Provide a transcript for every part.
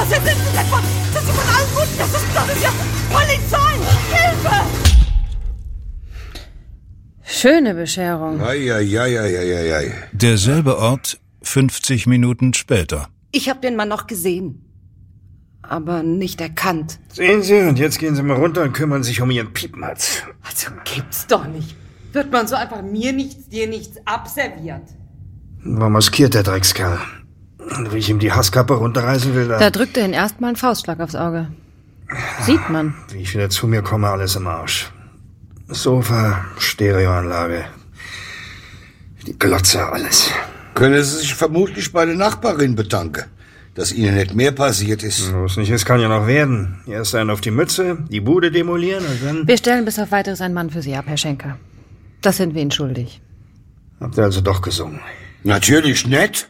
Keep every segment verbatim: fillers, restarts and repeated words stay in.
Was sind Sie denn von? Sind Sie von allen Guten? Das ist, das ist ja Polizei! Hilfe! Schöne Bescherung. Ei, ei, ei, ei, ei, ei. Derselbe Ort, fünfzig Minuten später. Ich habe den Mann noch gesehen, aber nicht erkannt. Sehen Sie, und jetzt gehen Sie mal runter und kümmern sich um Ihren Piepenhatz. Also gibt's doch nicht. Wird man so einfach mir nichts, dir nichts abserviert? War maskiert, der Dreckskerl. Und wie ich ihm die Hasskappe runterreißen will, da... Da drückt er ihn erstmal einen Faustschlag aufs Auge. Sieht man. Wie ich wieder zu mir komme, alles im Arsch. Sofa, Stereoanlage, die Glotze, alles. Können Sie sich vermutlich bei der Nachbarin bedanken, dass Ihnen nicht mehr passiert ist. Was nicht ist, kann ja noch werden. Erst einen auf die Mütze, die Bude demolieren und dann... Wir stellen bis auf Weiteres einen Mann für Sie ab, Herr Schenker. Das sind wir Ihnen schuldig. Habt ihr also doch gesungen? Natürlich nicht.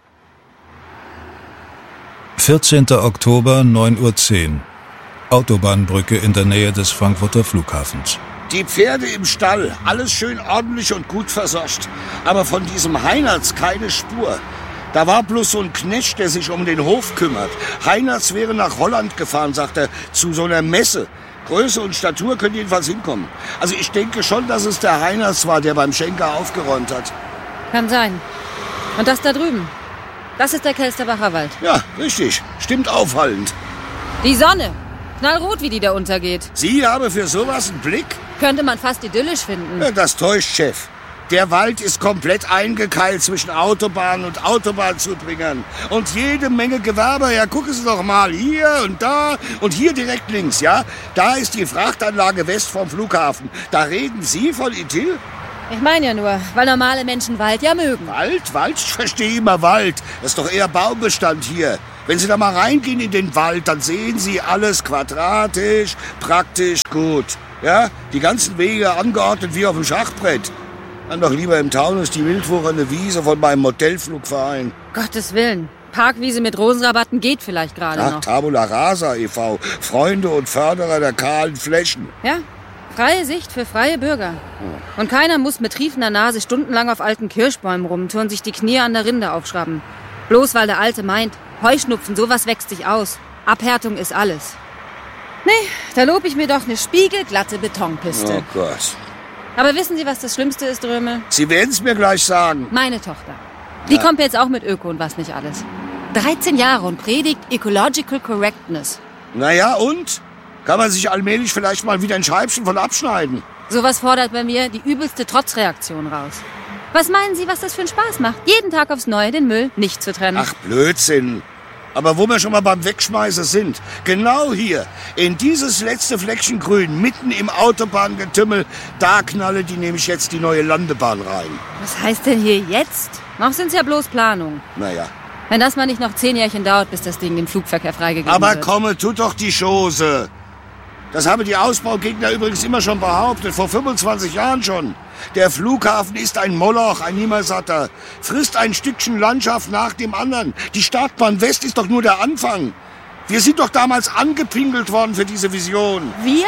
vierzehnter Oktober, neun Uhr zehn. Autobahnbrücke in der Nähe des Frankfurter Flughafens. Die Pferde im Stall, alles schön ordentlich und gut versorgt. Aber von diesem Heinertz keine Spur. Da war bloß so ein Knecht, der sich um den Hof kümmert. Heinertz wäre nach Holland gefahren, sagt er, zu so einer Messe. Größe und Statur können jedenfalls hinkommen. Also ich denke schon, dass es der Heinertz war, der beim Schenker aufgeräumt hat. Kann sein. Und das da drüben, das ist der Kelsterbacher Wald. Ja, richtig. Stimmt auffallend. Die Sonne. Knallrot, wie die da untergeht. Sie haben für sowas einen Blick? Könnte man fast idyllisch finden. Ja, das täuscht, Chef. Der Wald ist komplett eingekeilt zwischen Autobahn und Autobahnzubringern. Und jede Menge Gewerbe. Ja, gucken Sie doch mal. Hier und da und hier direkt links, ja? Da ist die Frachtanlage west vom Flughafen. Da reden Sie von Idyll? Ich meine ja nur, weil normale Menschen Wald ja mögen. Wald? Wald? Ich verstehe immer Wald. Das ist doch eher Baumbestand hier. Wenn Sie da mal reingehen in den Wald, dann sehen Sie alles quadratisch, praktisch gut. Ja? Die ganzen Wege angeordnet wie auf dem Schachbrett. Dann doch lieber im Taunus die wildwuchernde Wiese von meinem Modellflugverein. Gottes Willen. Parkwiese mit Rosenrabatten geht vielleicht gerade Ach, noch. Tabula Rasa e V Freunde und Förderer der kahlen Flächen. Ja, freie Sicht für freie Bürger. Und keiner muss mit triefender Nase stundenlang auf alten Kirschbäumen rumtouren, sich die Knie an der Rinde aufschrauben. Bloß weil der Alte meint, Heuschnupfen, sowas wächst sich aus. Abhärtung ist alles. Nee, da lob ich mir doch eine spiegelglatte Betonpiste. Oh Gott. Aber wissen Sie, was das Schlimmste ist, Drömel? Sie werden es mir gleich sagen. Meine Tochter. Die ja. kommt jetzt auch mit Öko und was nicht alles. dreizehn Jahre und predigt Ecological Correctness. Naja, und? Kann man sich allmählich vielleicht mal wieder ein Scheibchen von abschneiden? Sowas fordert bei mir die übelste Trotzreaktion raus. Was meinen Sie, was das für einen Spaß macht? Jeden Tag aufs Neue den Müll nicht zu trennen. Ach, Blödsinn. Aber wo wir schon mal beim Wegschmeißen sind, genau hier, in dieses letzte Fleckchen Grün, mitten im Autobahngetümmel, da knalle die nämlich jetzt die neue Landebahn rein. Was heißt denn hier jetzt? Noch sind's ja bloß Planungen. Naja. Wenn das mal nicht noch zehn Jährchen dauert, bis das Ding dem Flugverkehr freigegeben Aber wird. Aber komme, tut doch die Chose. Das haben die Ausbaugegner übrigens immer schon behauptet, vor fünfundzwanzig Jahren schon. Der Flughafen ist ein Moloch, ein Nimmersatter. Frisst ein Stückchen Landschaft nach dem anderen. Die Startbahn West ist doch nur der Anfang. Wir sind doch damals angepingelt worden für diese Vision. Wir?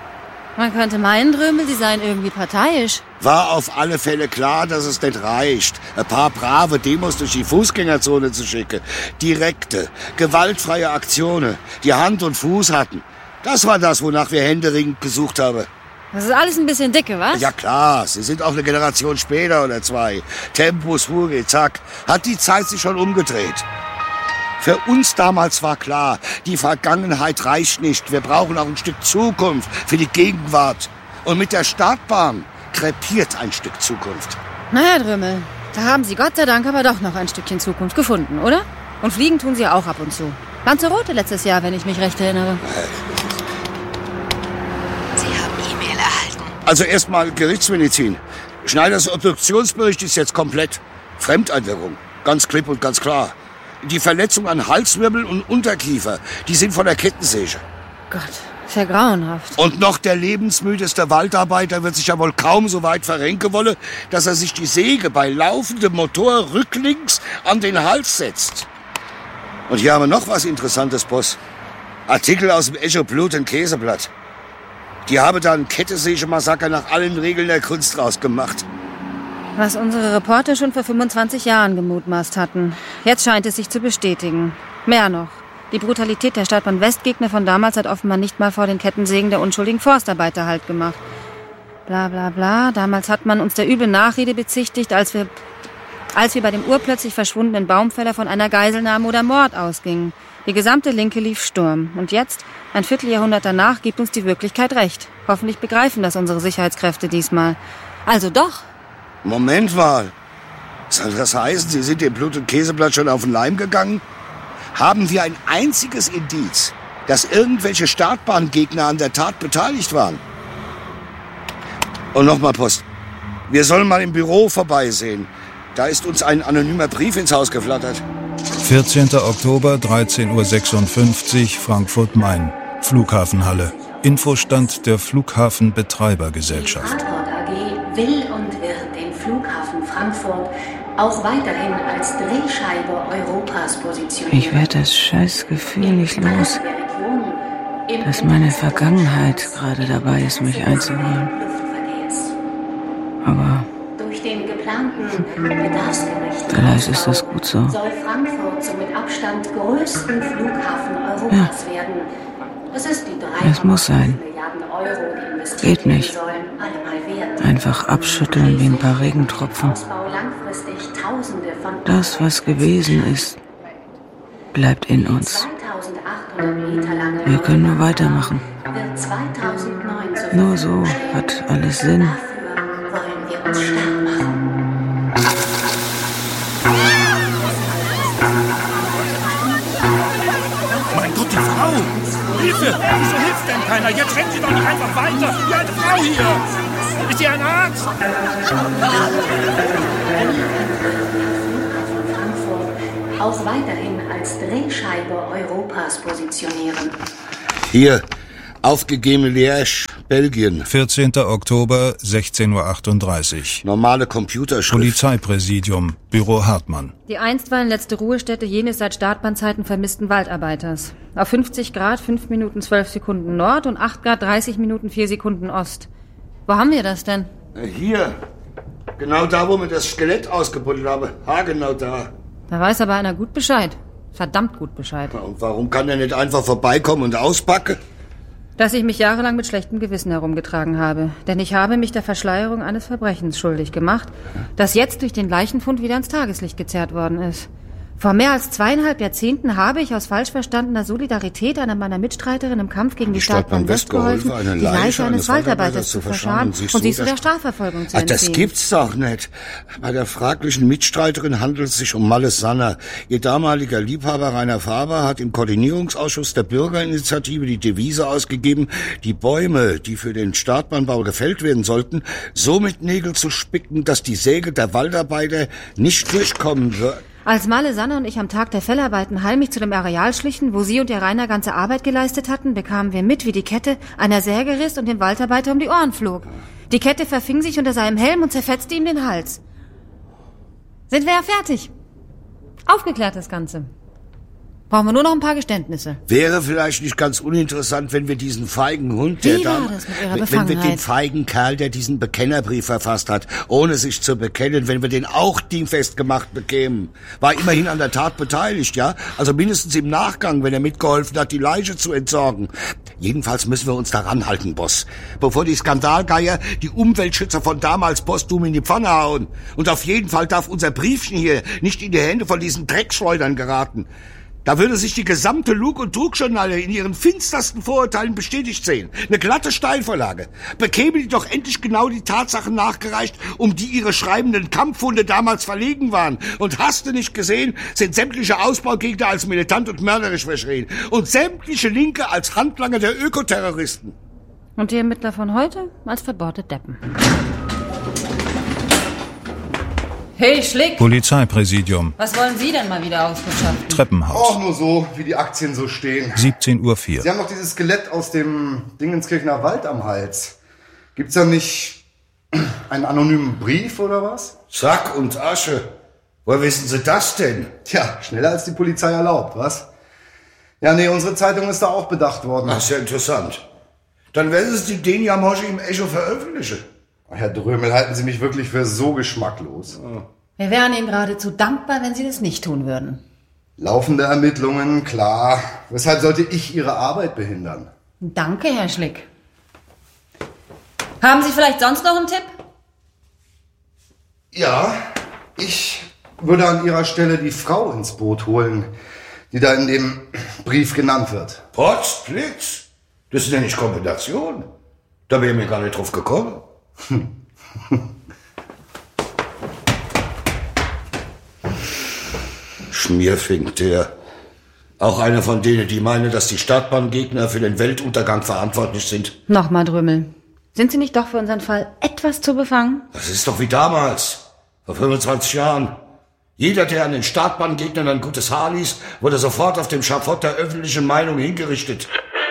Man könnte meinen, Drömel, Sie seien irgendwie parteiisch. War auf alle Fälle klar, dass es nicht reicht, ein paar brave Demos durch die Fußgängerzone zu schicken. Direkte, gewaltfreie Aktionen, die Hand und Fuß hatten. Das war das, wonach wir händeringend gesucht haben. Das ist alles ein bisschen dicke, was? Ja klar, Sie sind auch eine Generation später oder zwei. Tempus fuge, zack, hat die Zeit sich schon umgedreht. Für uns damals war klar, die Vergangenheit reicht nicht. Wir brauchen auch ein Stück Zukunft für die Gegenwart. Und mit der Startbahn krepiert ein Stück Zukunft. Naja, Drömel, da haben Sie Gott sei Dank aber doch noch ein Stückchen Zukunft gefunden, oder? Und fliegen tun Sie ja auch ab und zu. Lanzarote letztes Jahr, wenn ich mich recht erinnere. Sie haben E-Mail erhalten. Also erstmal Gerichtsmedizin. Schneiders Obduktionsbericht ist jetzt komplett. Fremdeinwirkung. Ganz klipp und ganz klar. Die Verletzung an Halswirbel und Unterkiefer, die sind von der Kettensäge. Gott, ist ja grauenhaft. Und noch der lebensmüdeste Waldarbeiter wird sich ja wohl kaum so weit verrenken wollen, dass er sich die Säge bei laufendem Motor rücklings an den Hals setzt. Und hier haben wir noch was Interessantes, Boss. Artikel aus dem Echo Blut und Käseblatt. Die haben da ein Kettensäge-Massaker nach allen Regeln der Kunst rausgemacht. Was unsere Reporter schon vor fünfundzwanzig Jahren gemutmaßt hatten. Jetzt scheint es sich zu bestätigen. Mehr noch. Die Brutalität der Stadtbahn-West-Gegner von damals hat offenbar nicht mal vor den Kettensägen der unschuldigen Forstarbeiter Halt gemacht. Bla bla bla. Damals hat man uns der üblen Nachrede bezichtigt, als wir, als wir bei dem urplötzlich verschwundenen Baumfäller von einer Geiselnahme oder Mord ausgingen. Die gesamte Linke lief Sturm. Und jetzt, ein Vierteljahrhundert danach, gibt uns die Wirklichkeit recht. Hoffentlich begreifen das unsere Sicherheitskräfte diesmal. Also doch. Moment mal. Soll das heißen, Sie sind dem Blut- und Käseblatt schon auf den Leim gegangen? Haben wir ein einziges Indiz, dass irgendwelche Startbahngegner an der Tat beteiligt waren? Und nochmal Post. Wir sollen mal im Büro vorbeisehen. Da ist uns ein anonymer Brief ins Haus geflattert. vierzehnter Oktober, dreizehn Uhr sechsundfünfzig, Frankfurt-Main. Flughafenhalle. Infostand der Flughafenbetreibergesellschaft. Die Fraport A G will und wird den Flughafen Frankfurt auch weiterhin als Drehscheibe Europas positionieren. Ich werde das Scheißgefühl nicht los, dass meine Vergangenheit gerade dabei ist, mich einzuholen. Aber durch den geplanten bedarfsgerechten vielleicht ist das gut so. Soll Frankfurt zum mit Abstand größten Flughafen Europas ja. werden. Es ist die drei es muss sein. Milliarden Euro, die investiert Geht nicht. sollen, allemal wert. Einfach abschütteln wie ein paar Regentropfen. Ausbau langfristig Tausende von Das, was gewesen ist, bleibt in uns. zweitausendachthundert Meter lange Wir können nur weitermachen. wird zweitausendneun zur Nur so hat alles Sinn. Dafür wollen wir uns stark machen. Mein Gott, die Frau! Hilfe! Wieso hilft denn keiner? Jetzt rennt sie doch nicht einfach weiter! Die alte Frau hier! Ist sie ein Arzt? Frankfurt auch weiterhin als Drehscheibe Europas positionieren. Hier, aufgegeben Liège, Belgien. vierzehnter Oktober, sechzehn Uhr achtunddreißig. Normale Computerschrift. Polizeipräsidium, Büro Hartmann. Die einstweilen letzte Ruhestätte jenes seit Startbahnzeiten vermissten Waldarbeiters. Auf fünfzig Grad, fünf Minuten zwölf Sekunden Nord und acht Grad, dreißig Minuten vier Sekunden Ost. Wo haben wir das denn? Hier. Genau da, wo wir das Skelett ausgebuddelt haben. Ha, genau da. Da weiß aber einer gut Bescheid. Verdammt gut Bescheid. Und warum kann er nicht einfach vorbeikommen und auspacken? Dass ich mich jahrelang mit schlechtem Gewissen herumgetragen habe. Denn ich habe mich der Verschleierung eines Verbrechens schuldig gemacht, das jetzt durch den Leichenfund wieder ins Tageslicht gezerrt worden ist. Vor mehr als zweieinhalb Jahrzehnten habe ich aus falsch verstandener Solidarität einer meiner Mitstreiterinnen im Kampf gegen die, die Stadtbahn West geholfen, die Leiche eines Waldarbeiters zu verscharren und, und sie zu der Strafverfolgung zu Ach, entziehen. Das gibt's doch nicht. Bei der fraglichen Mitstreiterin handelt es sich um Malles Sanner. Ihr damaliger Liebhaber Rainer Faber hat im Koordinierungsausschuss der Bürgerinitiative die Devise ausgegeben, die Bäume, die für den Startbahnbau gefällt werden sollten, so mit Nägel zu spicken, dass die Säge der Waldarbeiter nicht durchkommen wird. Als Malle Sanner und ich am Tag der Fellarbeiten heimlich zu dem Areal schlichen, wo sie und ihr Rainer ganze Arbeit geleistet hatten, bekamen wir mit, wie die Kette einer Säge riss und dem Waldarbeiter um die Ohren flog. Die Kette verfing sich unter seinem Helm und zerfetzte ihm den Hals. Sind wir ja fertig. Aufgeklärt das Ganze. Brauchen wir nur noch ein paar Geständnisse. Wäre vielleicht nicht ganz uninteressant, wenn wir diesen feigen Hund, Wie der war da, das mit Ihrer wenn, wenn Befangenheit? wir den feigen Kerl, der diesen Bekennerbrief verfasst hat, ohne sich zu bekennen, wenn wir den auch dingfest gemacht bekämen, war immerhin an der Tat beteiligt, ja? Also mindestens im Nachgang, wenn er mitgeholfen hat, die Leiche zu entsorgen. Jedenfalls müssen wir uns daran halten, Boss. Bevor die Skandalgeier die Umweltschützer von damals posthum in die Pfanne hauen. Und auf jeden Fall darf unser Briefchen hier nicht in die Hände von diesen Dreckschleudern geraten. Da würde sich die gesamte Lug- und Trugjournale in ihren finstersten Vorurteilen bestätigt sehen. Eine glatte Steilvorlage. Bekämen die doch endlich genau die Tatsachen nachgereicht, um die ihre schreibenden Kampfhunde damals verlegen waren. Und hast du nicht gesehen, sind sämtliche Ausbaugegner als militant und mörderisch verschrien. Und sämtliche Linke als Handlanger der Ökoterroristen. Und die Ermittler von heute als verbohrte Deppen. Hey, Schlick! Polizeipräsidium, Was wollen Sie denn mal wieder ausgeschafft? Treppenhaus. Auch nur so, wie die Aktien so stehen. siebzehn Uhr vier. Sie haben doch dieses Skelett aus dem Dingenskirchener Wald am Hals. Gibt's da nicht einen anonymen Brief oder was? Sack und Asche. Woher wissen Sie das denn? Tja, schneller als die Polizei erlaubt, was? Ja, nee, unsere Zeitung ist da auch bedacht worden. Das ist ja interessant. Dann werden Sie den ja morgen im Echo veröffentlichen. Herr Drömel, halten Sie mich wirklich für so geschmacklos? Wir wären Ihnen geradezu dankbar, wenn Sie das nicht tun würden. Laufende Ermittlungen, klar. Weshalb sollte ich Ihre Arbeit behindern? Danke, Herr Schlick. Haben Sie vielleicht sonst noch einen Tipp? Ja, ich würde an Ihrer Stelle die Frau ins Boot holen, die da in dem Brief genannt wird. Potz, Blitz. Das ist ja nicht Kombination. Da wäre mir gar nicht drauf gekommen. Hm. Schmierfink, der. Auch einer von denen, die meinen, dass die Stadtbahngegner für den Weltuntergang verantwortlich sind. Nochmal, Drümmel. Sind Sie nicht doch für unseren Fall etwas zu befangen? Das ist doch wie damals, vor fünfundzwanzig Jahren. Jeder, der an den Startbahngegnern ein gutes Haar ließ, wurde sofort auf dem Schafott der öffentlichen Meinung hingerichtet.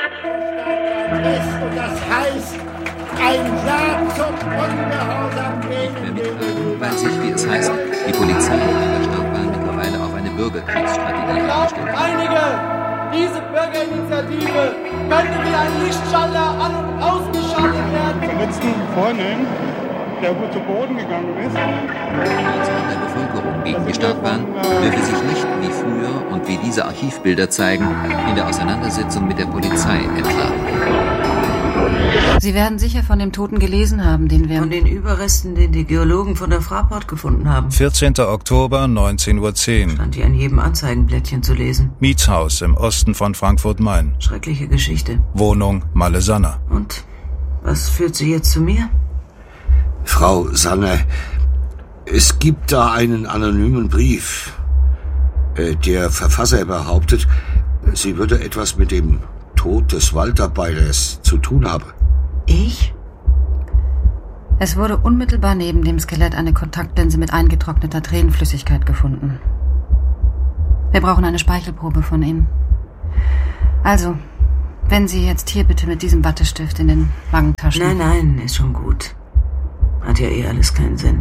Und das heißt, ein Ja zum Ungehorsam gegen weil sich, wie es heißt, die Polizei an der Startbahn mittlerweile auf eine Bürgerkriegsstrategie eingestellt hat. Einige, diese Bürgerinitiative könnte wie ein Lichtschalter an- und ausgeschaltet werden. Den letzten vornehmen, der wohl zu Boden gegangen ist. Die der Bevölkerung gegen die Startbahn dürfe sich nicht wie früher und wie diese Archivbilder zeigen, in der Auseinandersetzung mit der Polizei entlarven. Sie werden sicher von dem Toten gelesen haben, den wir... Von den Überresten, den die Geologen von der Fraport gefunden haben. vierzehnter Oktober, neunzehn Uhr zehn. Stand hier an jedem Anzeigenblättchen zu lesen. Mietshaus im Osten von Frankfurt-Main. Schreckliche Geschichte. Wohnung Malle Sanner. Und was führt sie jetzt zu mir? Frau Sanner, es gibt da einen anonymen Brief. Der Verfasser behauptet, sie würde etwas mit dem Tod des Waldarbeiters zu tun haben. Ich? Es wurde unmittelbar neben dem Skelett eine Kontaktlinse mit eingetrockneter Tränenflüssigkeit gefunden. Wir brauchen eine Speichelprobe von Ihnen. Also, wenn Sie jetzt hier bitte mit diesem Wattestift in den Wangentaschen... Nein, nein, ist schon gut. Hat ja eh alles keinen Sinn.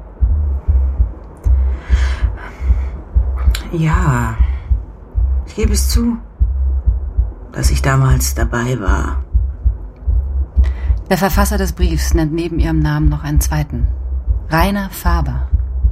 Ja, ich gebe es zu, dass ich damals dabei war. Der Verfasser des Briefs nennt neben Ihrem Namen noch einen zweiten. Rainer Faber.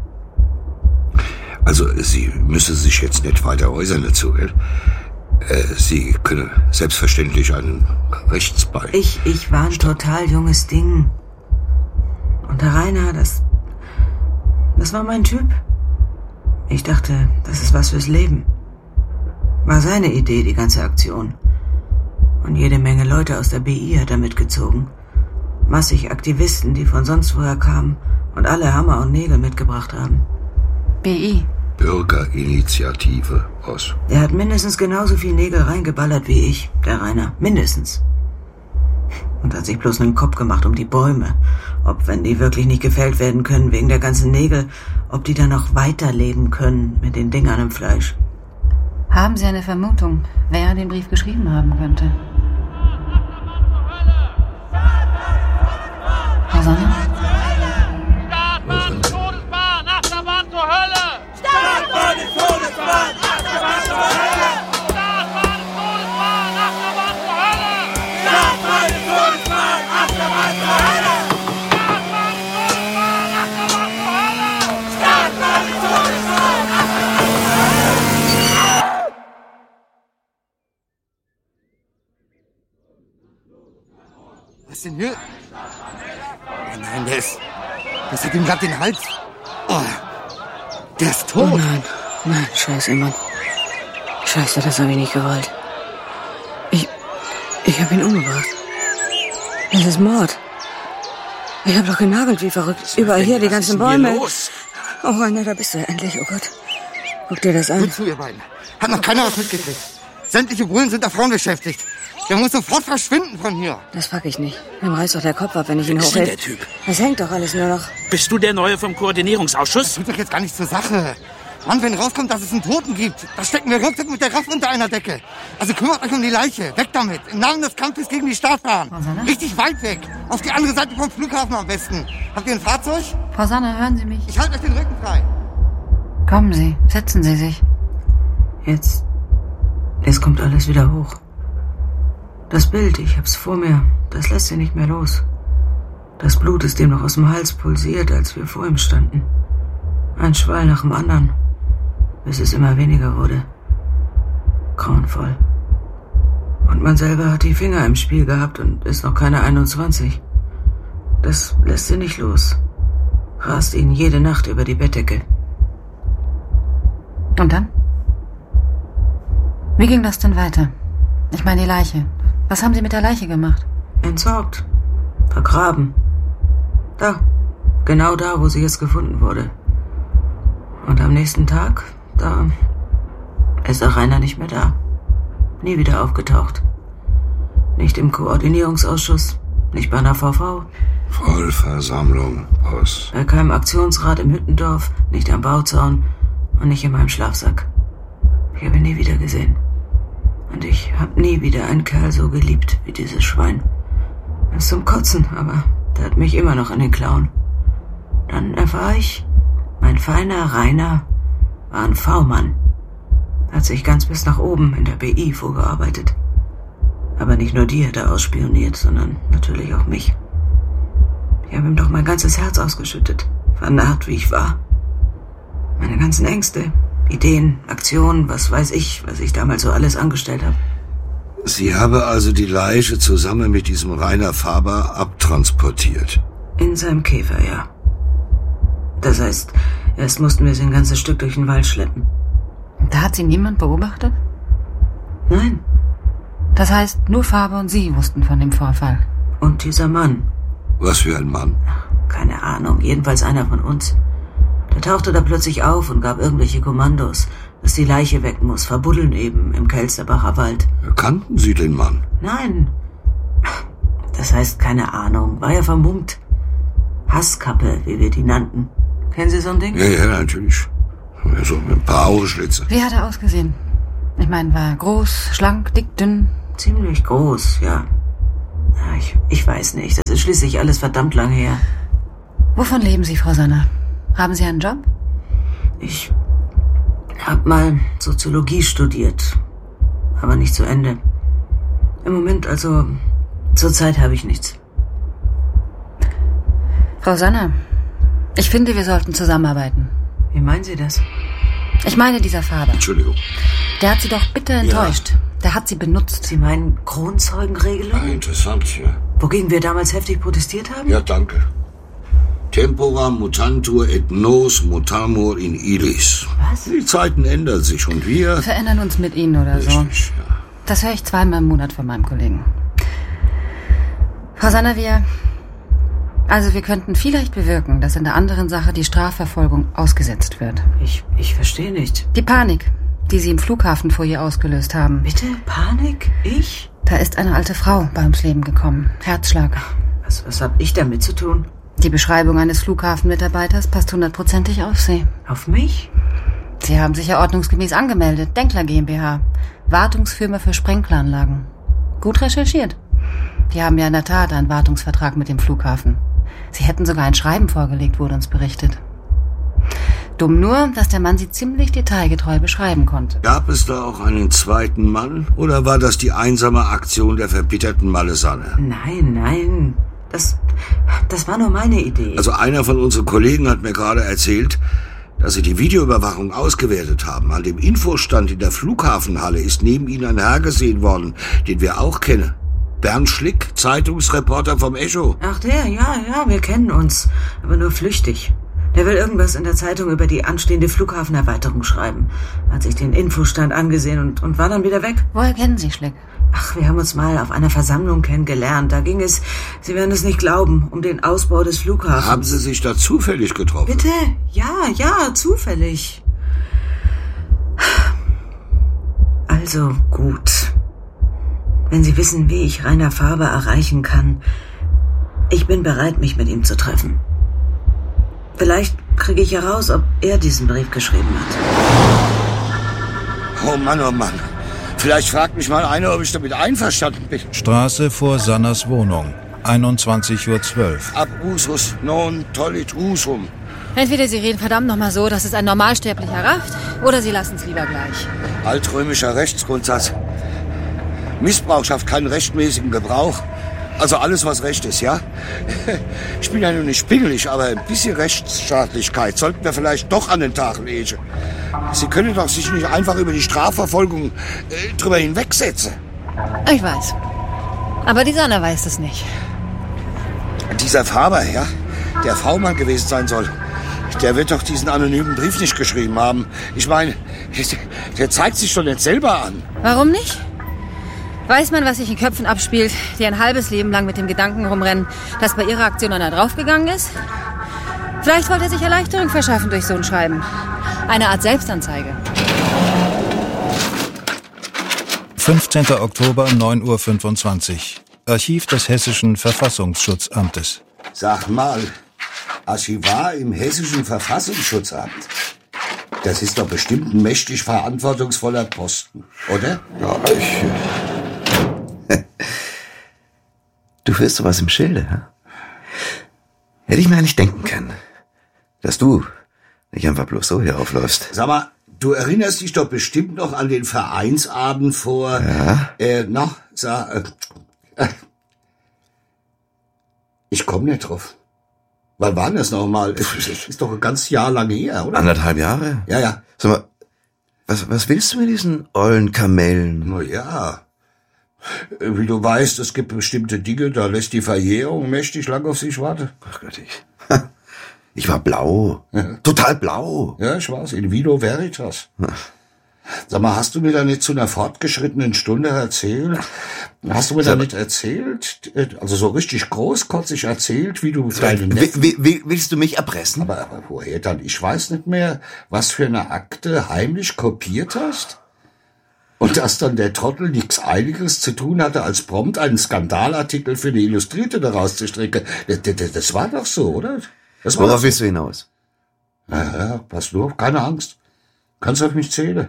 Also, Sie müssen sich jetzt nicht weiter äußern dazu, gell? Äh, Sie können selbstverständlich einen Rechtsbeistand... Ich, ich war ein total junges Ding. Und der Rainer, das... Das war mein Typ. Ich dachte, das ist was fürs Leben. War seine Idee, die ganze Aktion. Und jede Menge Leute aus der B I hat er mitgezogen. Massig Aktivisten, die von sonst woher kamen und alle Hammer und Nägel mitgebracht haben. B I? Bürgerinitiative, was? Er hat mindestens genauso viel Nägel reingeballert wie ich, der Rainer. Mindestens. Und hat sich bloß einen Kopf gemacht um die Bäume. Ob, wenn die wirklich nicht gefällt werden können wegen der ganzen Nägel, ob die dann noch weiterleben können mit den Dingern im Fleisch. Haben Sie eine Vermutung, wer den Brief geschrieben haben könnte? Frau Sanner? Startbahn ist Todesbahn, Achterbahn zur Hölle! Startbahn ist Todesbahn, Achterbahn zur Hölle! Startbahn ist Todesbahn, Achterbahn zur Hölle! Startbahn ist Todesbahn, Achterbahn zur Hölle! Startbahn ist Todesbahn, Achterbahn zur Hölle! Startbahn ist Todesbahn, Achterbahn zur Hölle! Was denn hier? Oh nein, der ist... Das hat ihm gerade den Hals... Oh, der ist tot. Oh nein, nein, scheiße, Mann. Scheiße, das habe ich nicht gewollt. Ich... Ich habe ihn umgebracht. Das ist Mord. Ich habe doch genagelt wie verrückt. Überall hier die ganzen Bäume. Los? Oh, Rainer, da bist du endlich. Oh Gott. Guck dir das an. Gut zu, ihr beiden. Hat noch keiner was mitgekriegt. Sämtliche Bullen sind da Frauen beschäftigt. Der muss sofort verschwinden von hier. Das pack ich nicht. Mir reißt doch der Kopf ab, wenn ich ihn Wer ist denn hochhebe. der Typ? Das hängt doch alles nur noch. Bist du der Neue vom Koordinierungsausschuss? Das tut doch jetzt gar nichts zur Sache. Mann, wenn rauskommt, dass es einen Toten gibt, da stecken wir ruckzuck mit der Raff unter einer Decke. Also kümmert euch um die Leiche. Weg damit. Im Namen des Kampfes gegen die Startbahn. Richtig weit weg. Auf die andere Seite vom Flughafen am besten. Habt ihr ein Fahrzeug? Frau Sanner, hören Sie mich. Ich halte euch den Rücken frei. Kommen Sie, setzen Sie sich. Jetzt... Jetzt kommt alles wieder hoch. Das Bild, ich hab's vor mir, das lässt sie nicht mehr los. Das Blut ist ihm noch aus dem Hals pulsiert, als wir vor ihm standen. Ein Schwall nach dem anderen, bis es immer weniger wurde. grauenvoll. Und man selber hat die Finger im Spiel gehabt und ist noch keine einundzwanzig. Das lässt sie nicht los. Rast ihn jede Nacht über die Bettdecke. Und dann? Wie ging das denn weiter? Ich meine die Leiche. Was haben Sie mit der Leiche gemacht? Entsorgt. Vergraben. Da. Genau da, wo sie jetzt gefunden wurde. Und am nächsten Tag, da ist der Rainer nicht mehr da. Nie wieder aufgetaucht. Nicht im Koordinierungsausschuss, nicht bei einer V V. Vollversammlung, Boss. Bei keinem Aktionsrat im Hüttendorf, nicht am Bauzaun und nicht in meinem Schlafsack. Ich habe ihn nie wieder gesehen. Und ich habe nie wieder einen Kerl so geliebt wie dieses Schwein. Er ist zum Kotzen, aber der hat mich immer noch in den Klauen. Dann erfahr ich, mein feiner Rainer war ein V-Mann. Hat sich ganz bis nach oben in der B I vorgearbeitet. Aber nicht nur die hat er ausspioniert, sondern natürlich auch mich. Ich habe ihm doch mein ganzes Herz ausgeschüttet, vernarrt wie ich war. Meine ganzen Ängste, Ideen, Aktionen, was weiß ich, was ich damals so alles angestellt habe. Sie habe also die Leiche zusammen mit diesem Rainer Faber abtransportiert? In seinem Käfer, ja. Das heißt, erst mussten wir sie ein ganzes Stück durch den Wald schleppen. Da hat sie niemand beobachtet? Nein. Das heißt, nur Faber und Sie wussten von dem Vorfall. Und dieser Mann. Was für ein Mann? Keine Ahnung, jedenfalls einer von uns. Der tauchte da plötzlich auf und gab irgendwelche Kommandos, dass die Leiche weg muss, verbuddeln eben im Kelsterbacher Wald. Kannten Sie den Mann? Nein. Das heißt, keine Ahnung, war ja vermummt. Hasskappe, wie wir die nannten. Kennen Sie so ein Ding? Ja, ja, natürlich. So mit ein paar Augenschlitze. Wie hat er ausgesehen? Ich meine, war groß, schlank, dick, dünn? Ziemlich groß, ja. ja ich, ich weiß nicht, das ist schließlich alles verdammt lang her. Wovon leben Sie, Frau Sanner? Haben Sie einen Job? Ich hab mal Soziologie studiert, aber nicht zu Ende. Im Moment, also, zurzeit habe ich nichts. Frau Sanner, ich finde, wir sollten zusammenarbeiten. Wie meinen Sie das? Ich meine dieser Faber. Entschuldigung. Der hat Sie doch bitter enttäuscht. Ja. Der hat Sie benutzt. Sie meinen Kronzeugenregelung? Ah, interessant, ja. Wogegen wir damals heftig protestiert haben? Ja, danke. Tempora mutantur et nos mutamur in illis. Was? Die Zeiten ändern sich und wir... Wir verändern uns mit Ihnen oder Richtig, so. Ja. Das höre ich zweimal im Monat von meinem Kollegen. Frau Sanner, wir... Also wir könnten vielleicht bewirken, dass in der anderen Sache die Strafverfolgung ausgesetzt wird. Ich, ich verstehe nicht. Die Panik, die Sie im Flughafenfoyer ausgelöst haben. Bitte? Panik? Ich? Da ist eine alte Frau bei ums Leben gekommen. Herzschlag. Was, was hab ich damit zu tun? Die Beschreibung eines Flughafenmitarbeiters passt hundertprozentig auf Sie. Auf mich? Sie haben sich ja ordnungsgemäß angemeldet. Denkler GmbH. Wartungsfirma für Sprenkleranlagen. Gut recherchiert. Die haben ja in der Tat einen Wartungsvertrag mit dem Flughafen. Sie hätten sogar ein Schreiben vorgelegt, wurde uns berichtet. Dumm nur, dass der Mann sie ziemlich detailgetreu beschreiben konnte. Gab es da auch einen zweiten Mann? Oder war das die einsame Aktion der verbitterten Malesanne? Nein, nein. Das, das war nur meine Idee. Also einer von unseren Kollegen hat mir gerade erzählt, dass sie die Videoüberwachung ausgewertet haben. An dem Infostand in der Flughafenhalle ist neben ihnen ein Herr gesehen worden, den wir auch kennen. Bernd Schlick, Zeitungsreporter vom Echo. Ach der, ja, ja, wir kennen uns. Aber nur flüchtig. Der will irgendwas in der Zeitung über die anstehende Flughafenerweiterung schreiben. Hat sich den Infostand angesehen und, und war dann wieder weg. Woher kennen Sie Schlick? Ach, wir haben uns mal auf einer Versammlung kennengelernt. Da ging es, Sie werden es nicht glauben, um den Ausbau des Flughafens. Haben Sie sich da zufällig getroffen? Bitte? Ja, ja, zufällig. Also gut. Wenn Sie wissen, wie ich Rainer Faber erreichen kann, ich bin bereit, mich mit ihm zu treffen. Vielleicht kriege ich heraus, ob er diesen Brief geschrieben hat. Oh Mann, oh Mann. Vielleicht fragt mich mal einer, ob ich damit einverstanden bin. Straße vor Sanners Wohnung, einundzwanzig Uhr zwölf. Ab usus non tollit usum. Entweder Sie reden verdammt nochmal so, dass es ein Normalsterblicher rafft, oder Sie lassen es lieber gleich. Altrömischer Rechtsgrundsatz. Missbrauch schafft keinen rechtmäßigen Gebrauch. Also alles, was recht ist, ja? Ich bin ja nur nicht pingelig, aber ein bisschen Rechtsstaatlichkeit sollten wir vielleicht doch an den Tag legen. Sie können doch sich nicht einfach über die Strafverfolgung äh, drüber hinwegsetzen. Ich weiß. Aber die Sonne weiß es nicht. Dieser Faber, ja, der V-Mann gewesen sein soll, der wird doch diesen anonymen Brief nicht geschrieben haben. Ich meine, der zeigt sich doch nicht selber an. Warum nicht? Weiß man, was sich in Köpfen abspielt, die ein halbes Leben lang mit dem Gedanken rumrennen, dass bei ihrer Aktion einer draufgegangen ist? Vielleicht wollte er sich Erleichterung verschaffen durch so ein Schreiben. Eine Art Selbstanzeige. fünfzehnter Oktober, neun Uhr fünfundzwanzig. Archiv des Hessischen Verfassungsschutzamtes. Sag mal, Archivar im Hessischen Verfassungsschutzamt. Das ist doch bestimmt ein mächtig verantwortungsvoller Posten, oder? Ja, ich... Du führst sowas im Schilde, hm? Hätte ich mir eigentlich denken können, dass du nicht einfach bloß so hier aufläufst. Sag mal, du erinnerst dich doch bestimmt noch an den Vereinsabend vor... Ja? Äh, noch, sag... Äh, äh, ich komme nicht drauf. Wann war das noch mal? Es ist doch ein ganz Jahr lang her, oder? Anderthalb Jahre? Ja, ja. Sag mal, was, was willst du mit diesen ollen Kamellen? Na ja. Wie du weißt, es gibt bestimmte Dinge, da lässt die Verjährung mächtig lang auf sich warten. Ach Gott, ich... Ich war blau. Ja. Total blau. Ja, ich weiß. In vino veritas. Sag mal, hast du mir da nicht zu einer fortgeschrittenen Stunde erzählt? Hast du mir da nicht erzählt, also so richtig großkotzig erzählt, wie du deine Neffen... Will, will, willst du mich erpressen? Aber, aber woher dann? Ich weiß nicht mehr, was für eine Akte heimlich kopiert hast. Und dass dann der Trottel nichts Einiges zu tun hatte, als prompt einen Skandalartikel für die Illustrierte daraus zu stricken. Das, das, das war doch so, oder? Das war Worauf willst du hinaus? Ja, ja, pass nur auf, keine Angst. Kannst auf mich zählen.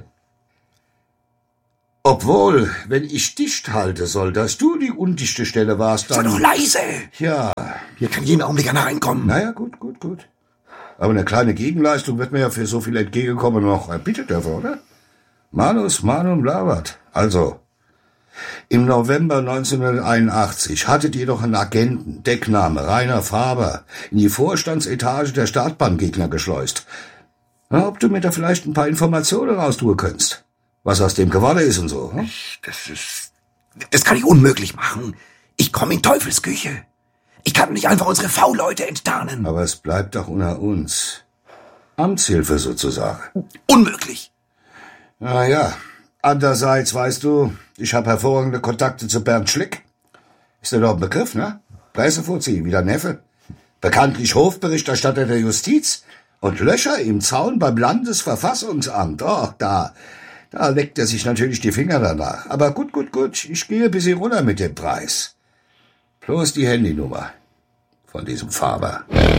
Obwohl, wenn ich dicht halte soll, dass du die undichte Stelle warst, dann... Sei doch leise! Ja. Hier kann jeden Augenblick einer reinkommen. Naja, gut, gut, gut. Aber eine kleine Gegenleistung wird mir ja für so viel entgegenkommen noch erbittet dürfen, oder? Manus manum lavat. Also, im November neunzehnhunderteinundachtzig hattet ihr doch einen Agenten, Deckname Rainer Faber, in die Vorstandsetage der Startbahngegner geschleust. Na, ob du mir da vielleicht ein paar Informationen raustun könntest? Was aus dem geworden ist und so. Hm? Das ist... Das kann ich unmöglich machen. Ich komme in Teufelsküche. Ich kann nicht einfach unsere V-Leute enttarnen. Aber es bleibt doch unter uns. Amtshilfe sozusagen. Unmöglich. Na ja. Andererseits, weißt du, ich habe hervorragende Kontakte zu Bernd Schlick. Ist der doch ein Begriff, ne? Pressefuzzi, wie der Neffe. Bekanntlich Hofberichterstatter der Justiz und Löcher im Zaun beim Landesverfassungsamt. Oh, da... Da leckt er sich natürlich die Finger danach. Aber gut, gut, gut. Ich gehe ein bisschen runter mit dem Preis. Bloß die Handynummer von diesem Faber.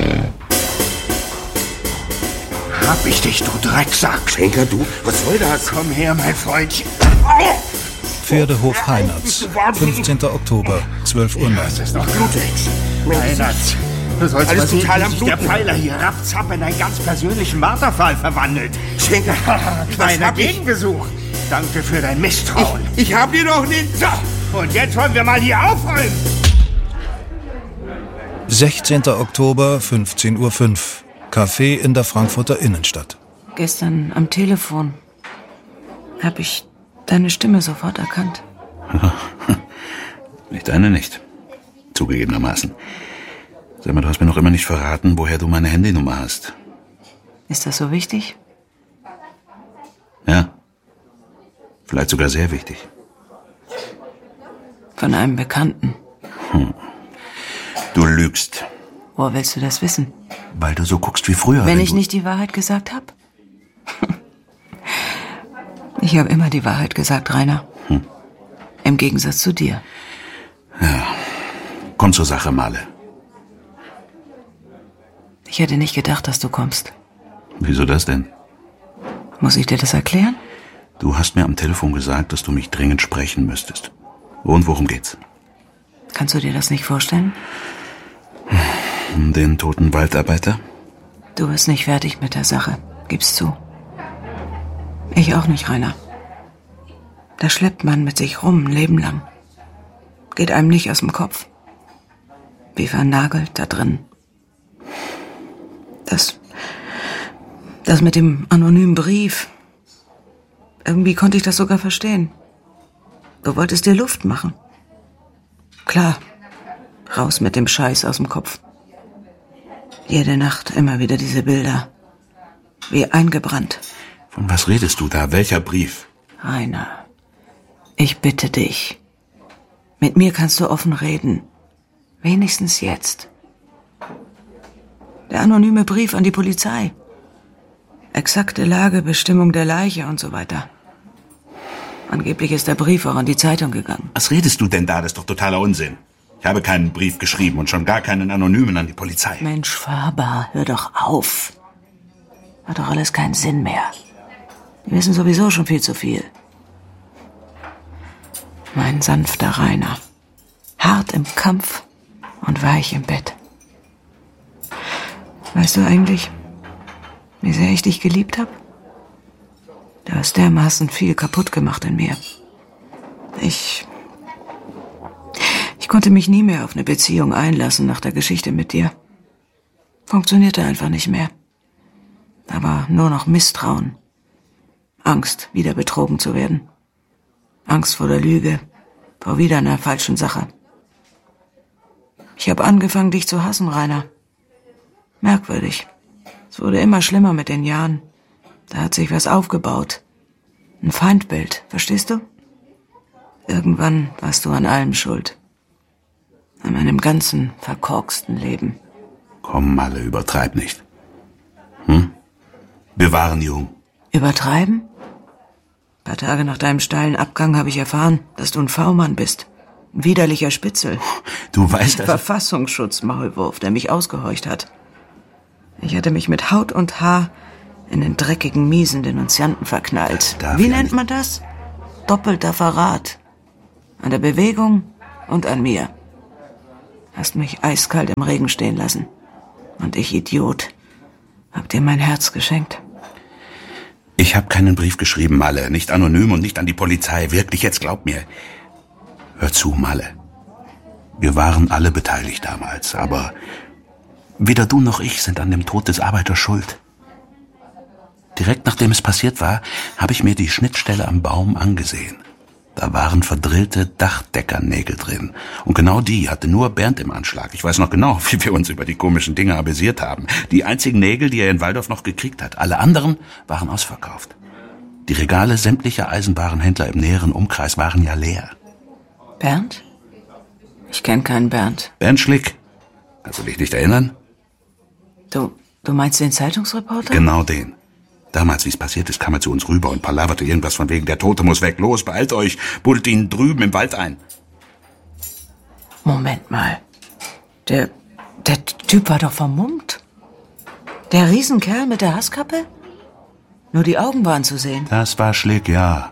Hab ich dich, du Drecksack. Schenker, du? Was soll das? Komm her, mein Freundchen. Pferdehof Heinertz, fünfzehnter Oktober, zwölf Uhr. Das ist doch Blutex. Heinertz. Du sollst alles mal total am Blut. Der Pfeiler hier raffzapp in einen ganz persönlichen Marterfall verwandelt. Schenker, kleiner Gegenbesuch. Danke für dein Misstrauen. Ich, ich hab dir doch nicht... So, und jetzt wollen wir mal hier aufräumen. sechzehnter Oktober, fünfzehn Uhr fünf. Café in der Frankfurter Innenstadt. Gestern am Telefon habe ich deine Stimme sofort erkannt. Nicht deine nicht. Zugegebenermaßen. Sag mal, du hast mir noch immer nicht verraten, woher du meine Handynummer hast. Ist das so wichtig? Ja. Vielleicht sogar sehr wichtig. Von einem Bekannten. Hm. Du lügst. Woher willst du das wissen? Weil du so guckst wie früher. Wenn, wenn ich nicht die Wahrheit gesagt habe? Ich habe immer die Wahrheit gesagt, Rainer. Hm. Im Gegensatz zu dir. Ja. Komm zur Sache, Male. Ich hätte nicht gedacht, dass du kommst. Wieso das denn? Muss ich dir das erklären? Du hast mir am Telefon gesagt, dass du mich dringend sprechen müsstest. Und worum geht's? Kannst du dir das nicht vorstellen? Den toten Waldarbeiter? Du bist nicht fertig mit der Sache. Gib's zu. Ich auch nicht, Rainer. Da schleppt man mit sich rum, ein Leben lang. Geht einem nicht aus dem Kopf. wie vernagelt da drin. Das, das mit dem anonymen Brief. Irgendwie konnte ich das sogar verstehen. Du wolltest dir Luft machen. Klar, raus mit dem Scheiß aus dem Kopf. Jede Nacht immer wieder diese Bilder. Wie eingebrannt. Von was redest du da? Welcher Brief? Rainer, ich bitte dich. Mit mir kannst du offen reden. Wenigstens jetzt. Der anonyme Brief an die Polizei. Exakte Lage, Bestimmung der Leiche und so weiter. Angeblich ist der Brief auch an die Zeitung gegangen. Was redest du denn da? Das ist doch totaler Unsinn. Ich habe keinen Brief geschrieben und schon gar keinen anonymen an die Polizei. Mensch, Faber, hör doch auf. Hat doch alles keinen Sinn mehr. Die wissen sowieso schon viel zu viel. Mein sanfter Rainer. Hart im Kampf und weich im Bett. Weißt du eigentlich, wie sehr ich dich geliebt habe? Du hast dermaßen viel kaputt gemacht in mir. Ich... Ich konnte mich nie mehr auf eine Beziehung einlassen nach der Geschichte mit dir. Funktionierte einfach nicht mehr. Aber nur noch Misstrauen. Angst, wieder betrogen zu werden. Angst vor der Lüge, vor wieder einer falschen Sache. Ich habe angefangen, dich zu hassen, Rainer. Merkwürdig. Es wurde immer schlimmer mit den Jahren. Da hat sich was aufgebaut. Ein Feindbild, verstehst du? Irgendwann warst du an allem schuld. An meinem ganzen verkorksten Leben. Komm, Malle, übertreib nicht. Hm? Wir waren jung. Übertreiben? Ein paar Tage nach deinem steilen Abgang habe ich erfahren, dass du ein V-Mann bist. Ein widerlicher Spitzel. Du weißt das. Verfassungsschutzmaulwurf, der mich ausgehorcht hat. Ich hatte mich mit Haut und Haar in den dreckigen, miesen Denunzianten verknallt. Wie nennt man das? Doppelter Verrat. An der Bewegung und an mir. Hast mich eiskalt im Regen stehen lassen. Und ich, Idiot, hab dir mein Herz geschenkt. Ich habe keinen Brief geschrieben, Malle. Nicht anonym und nicht an die Polizei. Wirklich, jetzt glaub mir. Hör zu, Malle. Wir waren alle beteiligt damals, aber weder du noch ich sind an dem Tod des Arbeiters schuld. Direkt nachdem es passiert war, habe ich mir die Schnittstelle am Baum angesehen. Da waren verdrillte Dachdeckernägel drin. Und genau die hatte nur Bernd im Anschlag. Ich weiß noch genau, wie wir uns über die komischen Dinge amüsiert haben. Die einzigen Nägel, die er in Waldorf noch gekriegt hat. Alle anderen waren ausverkauft. Die Regale sämtlicher Eisenwarenhändler im näheren Umkreis waren ja leer. Bernd? Ich kenne keinen Bernd. Bernd Schlick. Kannst du dich nicht erinnern? Du, du meinst den Zeitungsreporter? Genau den. Damals, wie es passiert ist, kam er zu uns rüber und palaverte irgendwas von wegen, der Tote muss weg. Los, beeilt euch, buddelt ihn drüben im Wald ein. Moment mal. Der, der Typ war doch vermummt. Der Riesenkerl mit der Hasskappe? Nur die Augen waren zu sehen. Das war Schlick, ja.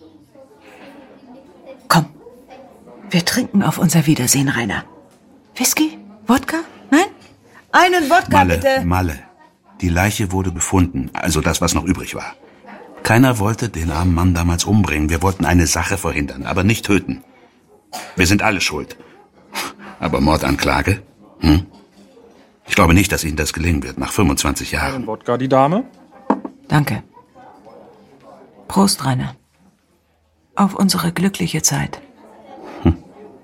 Komm, wir trinken auf unser Wiedersehen, Rainer. Whisky? Wodka? Nein? Einen Wodka, Malle, bitte. Malle. Die Leiche wurde gefunden, also das, was noch übrig war. Keiner wollte den armen Mann damals umbringen. Wir wollten eine Sache verhindern, aber nicht töten. Wir sind alle schuld. Aber Mordanklage? Hm? Ich glaube nicht, dass Ihnen das gelingen wird, nach fünfundzwanzig Jahren. Einen Wodka, die Dame? Danke. Prost, Rainer. Auf unsere glückliche Zeit. Hm.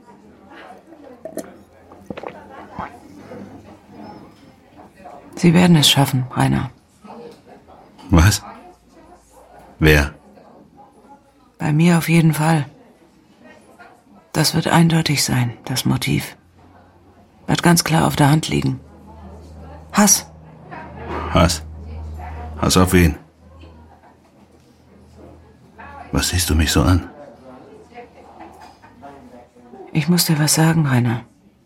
Sie werden es schaffen, Rainer. Was? Wer? Bei mir auf jeden Fall. Das wird eindeutig sein, das Motiv. Wird ganz klar auf der Hand liegen. Hass. Hass? Hass auf wen? Was siehst du mich so an? Ich muss dir was sagen, Rainer.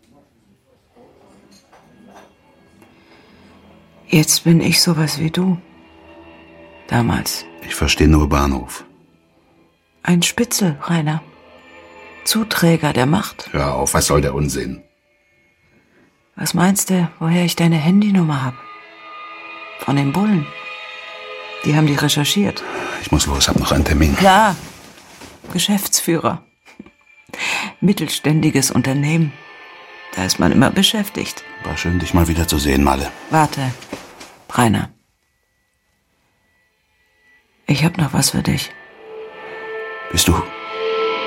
Jetzt bin ich sowas wie du. Damals. Ich verstehe nur Bahnhof. Ein Spitzel, Rainer. Zuträger der Macht. Hör auf, was soll der Unsinn? Was meinst du, woher ich deine Handynummer hab? Von den Bullen. Die haben die recherchiert. Ich muss los, hab noch einen Termin. Klar. Geschäftsführer. Mittelständiges Unternehmen. Da ist man immer beschäftigt. War schön, dich mal wieder zu sehen, Malle. Warte, Rainer. Ich hab noch was für dich. Bist du